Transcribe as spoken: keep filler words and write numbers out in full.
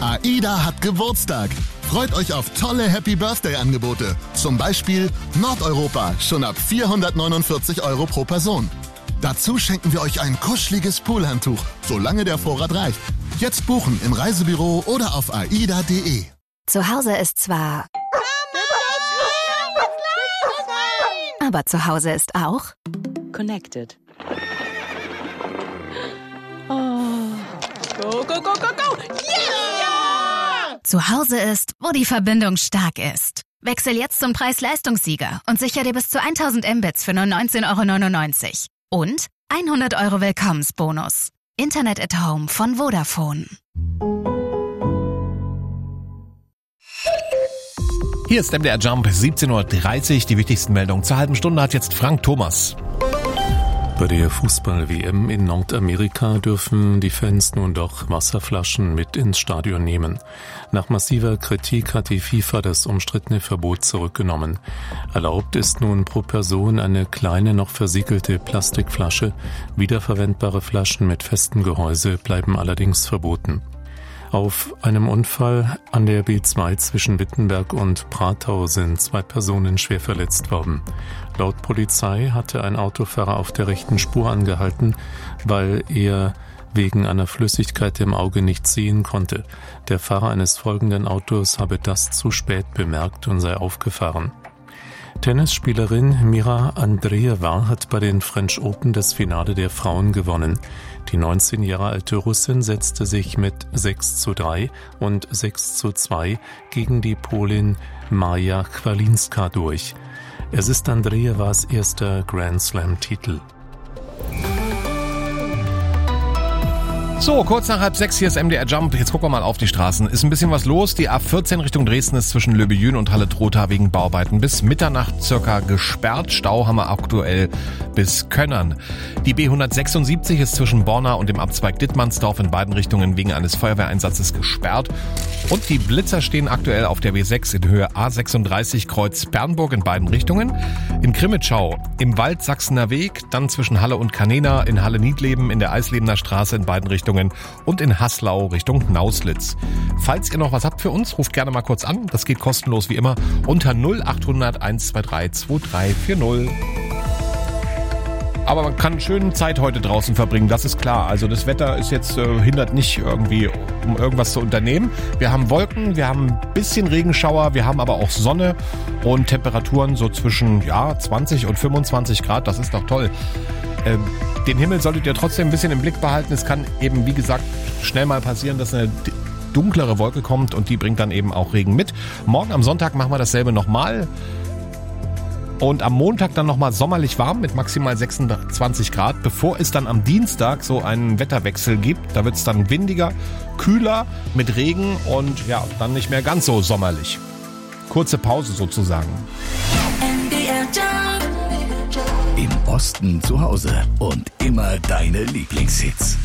AIDA hat Geburtstag. Freut euch auf tolle Happy-Birthday-Angebote. Zum Beispiel Nordeuropa, schon ab vierhundertneunundvierzig Euro pro Person. Dazu schenken wir euch ein kuscheliges Poolhandtuch, solange der Vorrat reicht. Jetzt buchen im Reisebüro oder auf aida punkt de. Zu Hause ist zwar... Aber zu Hause ist auch... Connected. Oh. Go, go, go, go, go! Yeah! Zu Hause ist, wo die Verbindung stark ist. Wechsel jetzt zum Preis-Leistungssieger und sicher dir bis zu tausend Mbits für nur neunzehn Euro neunundneunzig. Und hundert Euro Willkommensbonus. Internet at Home von Vodafone. Hier ist M D R Jump, siebzehn Uhr dreißig. Die wichtigsten Meldungen zur halben Stunde hat jetzt Frank Thomas. Bei der Fußball-W M in Nordamerika dürfen die Fans nun doch Wasserflaschen mit ins Stadion nehmen. Nach massiver Kritik hat die FIFA das umstrittene Verbot zurückgenommen. Erlaubt ist nun pro Person eine kleine, noch versiegelte Plastikflasche. Wiederverwendbare Flaschen mit festem Gehäuse bleiben allerdings verboten. Auf einem Unfall an der B zwei zwischen Wittenberg und Pratau sind zwei Personen schwer verletzt worden. Laut Polizei hatte ein Autofahrer auf der rechten Spur angehalten, weil er wegen einer Flüssigkeit im Auge nicht sehen konnte. Der Fahrer eines folgenden Autos habe das zu spät bemerkt und sei aufgefahren. Tennisspielerin Mira Andreeva hat bei den French Open das Finale der Frauen gewonnen. Die neunzehn Jahre alte Russin setzte sich mit sechs zu drei und sechs zu zwei gegen die Polin Maja Kwalinska durch. Es ist Andreevas erster Grand Slam-Titel. So, kurz nach halb sechs, hier ist M D R Jump. Jetzt gucken wir mal auf die Straßen. Ist ein bisschen was los. Die A vierzehn Richtung Dresden ist zwischen Löbejün und Halle-Trotha wegen Bauarbeiten bis Mitternacht circa gesperrt. Stau haben wir aktuell bis Könnern. Die B hundertsechsundsiebzig ist zwischen Borna und dem Abzweig Dittmannsdorf in beiden Richtungen wegen eines Feuerwehreinsatzes gesperrt. Und die Blitzer stehen aktuell auf der B sechs in Höhe A sechsunddreißig Kreuz Bernburg in beiden Richtungen. In Krimitschau im Wald Sachsener Weg, dann zwischen Halle und Canena, in Halle-Niedleben in der Eislebener Straße in beiden Richtungen und in Haslau Richtung Nauslitz. Falls ihr noch was habt für uns, ruft gerne mal kurz an. Das geht kostenlos wie immer unter null acht hundert eins zwei drei zwei drei vier null. Aber man kann schön Zeit heute draußen verbringen, das ist klar. Also das Wetter ist jetzt äh, hindert nicht irgendwie, um irgendwas zu unternehmen. Wir haben Wolken, wir haben ein bisschen Regenschauer, wir haben aber auch Sonne und Temperaturen so zwischen ja zwanzig und fünfundzwanzig Grad. Das ist doch toll. Ähm, den Himmel solltet ihr trotzdem ein bisschen im Blick behalten. Es kann eben, wie gesagt, schnell mal passieren, dass eine dunklere Wolke kommt und die bringt dann eben auch Regen mit. Morgen am Sonntag machen wir dasselbe nochmal. Und am Montag dann nochmal sommerlich warm mit maximal sechsundzwanzig Grad, bevor es dann am Dienstag so einen Wetterwechsel gibt. Da wird es dann windiger, kühler mit Regen und ja, dann nicht mehr ganz so sommerlich. Kurze Pause sozusagen. Im Osten zu Hause und immer deine Lieblingshits.